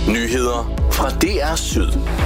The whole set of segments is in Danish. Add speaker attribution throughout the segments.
Speaker 1: Nyheder fra DR Syd.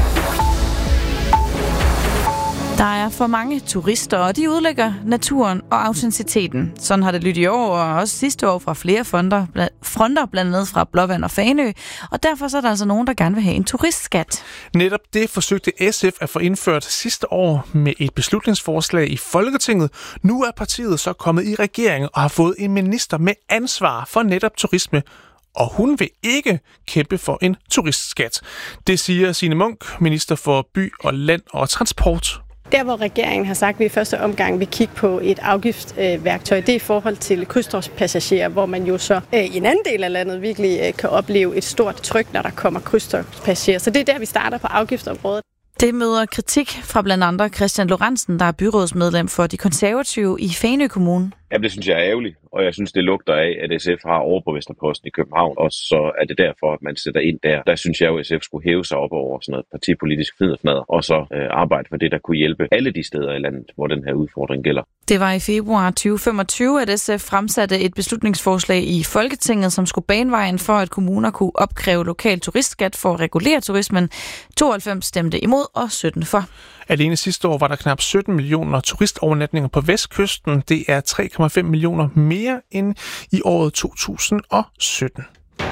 Speaker 2: Der er for mange turister, og de udlægger naturen og autenticiteten. Sådan har det lyttet i år, og også sidste år fra flere fronter, blandt andet fra Blåvand og Fanø. Og derfor så er der altså nogen, der gerne vil have en turistskat.
Speaker 3: Netop det forsøgte SF at få indført sidste år med et beslutningsforslag i Folketinget. Nu er partiet så kommet i regering og har fået en minister med ansvar for netop turisme. Og hun vil ikke kæmpe for en turistskat. Det siger Signe Munk, minister for by og land og transport.
Speaker 4: Der, hvor regeringen har sagt, at vi i første omgang vil kigge på et afgiftsværktøj, det er i forhold til krydstogtspassagerer, hvor man jo så i en anden del af landet virkelig kan opleve et stort tryk, når der kommer krydstogtspassagerer. Så det er der, vi starter på afgiftsområdet.
Speaker 2: Det møder kritik fra blandt andre Christian Lorentzen, der er byrådsmedlem for De Konservative i Fanø Kommune.
Speaker 5: Ja, det synes jeg er ærgerligt, og jeg synes, det lugter af, at SF har overborgmesterposten i København, og så er det derfor, at man sætter ind der. Der synes jeg jo, at SF skulle hæve sig op over sådan noget partipolitisk fnidderfnadder, og så arbejde for det, der kunne hjælpe alle de steder i landet, hvor den her udfordring gælder.
Speaker 2: Det var i februar 2025, at SF fremsatte et beslutningsforslag i Folketinget, som skulle bane vejen for, at kommuner kunne opkræve lokal turistskat for at regulere turismen. 92 stemte imod og 17 for.
Speaker 3: Alene sidste år var der knap 17 millioner turistovernatninger på Vestkysten. Det er 3,5 millioner mere end i året 2017.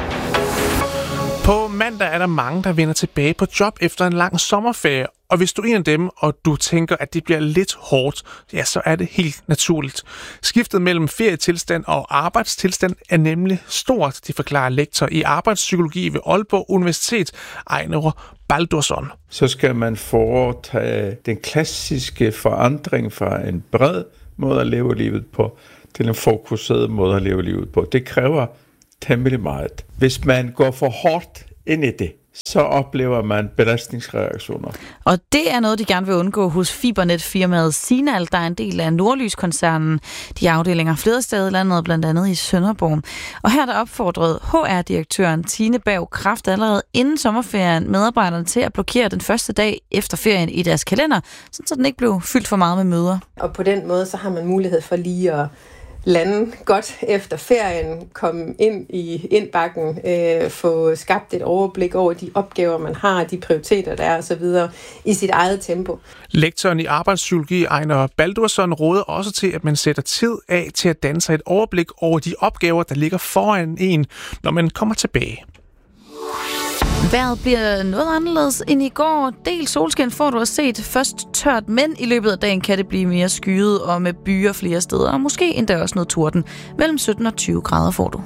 Speaker 3: På mandag er der mange, der vender tilbage på job efter en lang sommerferie. Og hvis du er en af dem, og du tænker, at det bliver lidt hårdt, ja, så er det helt naturligt. Skiftet mellem ferietilstand og arbejdstilstand er nemlig stort, det forklarer lektor i arbejdspsykologi ved Aalborg Universitet, Ejner Baldursson.
Speaker 6: Så skal man foretage den klassiske forandring fra en bred måde at leve livet på, til en fokuseret måde at leve livet på. Det kræver temmelig meget. Hvis man går for hårdt ind i det, så oplever man belastningsreaktioner.
Speaker 2: Og det er noget, de gerne vil undgå hos fibernetfirmaet Sinal, der er en del af Nordlys-koncernen. De afdelinger flere steder i landet, blandt andet i Sønderborg. Og her der opfordrede HR-direktøren Tine Berg Kraft allerede inden sommerferien medarbejderne til at blokere den første dag efter ferien i deres kalender, så den ikke blev fyldt for meget med møder.
Speaker 7: Og på den måde, så har man mulighed for lige at lande godt efter ferien, komme ind i indbakken, få skabt et overblik over de opgaver, man har, de prioriteter, der er osv. i sit eget tempo.
Speaker 3: Lektoren i arbejdspsykologi, Ejner Baldursson, råder også til, at man sætter tid af til at danne sig et overblik over de opgaver, der ligger foran en, når man kommer tilbage.
Speaker 2: Vejret bliver noget anderledes end i går. Del solskin får du at set først tørt, men i løbet af dagen kan det blive mere skyet og med byer flere steder, og måske endda også noget torden. Mellem 17 og 20 grader får du.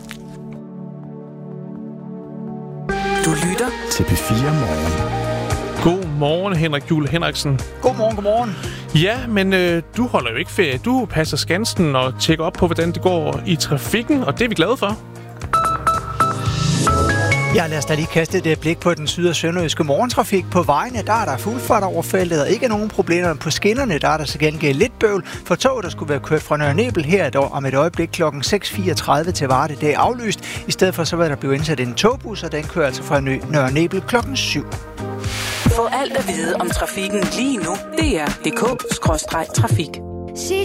Speaker 1: Du lytter til P4 Morgen.
Speaker 3: God morgen, Henrik Juhl Henriksen.
Speaker 8: Godmorgen.
Speaker 3: Ja, men du holder jo ikke ferie. Du passer skansen og tjekker op på, hvordan det går i trafikken, og det er vi glade for.
Speaker 8: Ja, lad os da lige kaste et blik på den syd- og sønderjyske morgentrafik. På vejene, der er der fuld fart over feltet, og ikke nogen problemer. På skinnerne, der er der så gengæld lidt bøvl. For toget, der skulle være kørt fra Nørre Nebel her om et øjeblik kl. 6.34 til Varde, det er aflyst. I stedet for så vil der blive indsat en togbus, og den kører altså fra Nørre Nebel kl. 7.
Speaker 1: Få alt at vide om trafikken lige nu. DR.dk/trafik.